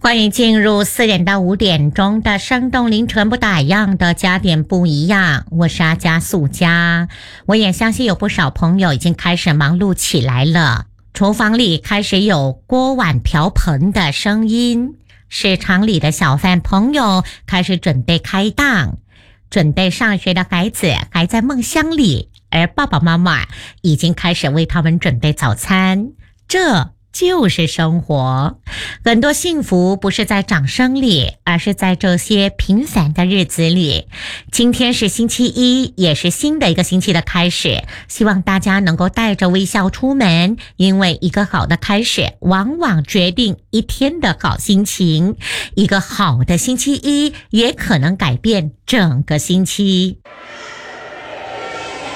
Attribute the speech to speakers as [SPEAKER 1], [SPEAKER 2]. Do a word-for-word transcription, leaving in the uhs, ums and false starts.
[SPEAKER 1] 欢迎进入四点到五点钟的生动零纯不打烊的加点不一样，我是阿加素佳。我也相信有不少朋友已经开始忙碌起来了，厨房里开始有锅碗瓢盆的声音，市场里的小贩朋友开始准备开档，准备上学的孩子还在梦乡里，而爸爸妈妈已经开始为他们准备早餐。这就是生活，很多幸福不是在掌声里，而是在这些平凡的日子里。今天是星期一，也是新的一个星期的开始，希望大家能够带着微笑出门，因为一个好的开始往往决定一天的好心情，一个好的星期一也可能改变整个星期。